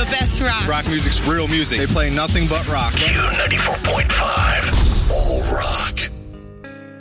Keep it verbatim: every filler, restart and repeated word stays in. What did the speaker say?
best rock. Rock music's real music. They play nothing but rock. Q ninety-four point five.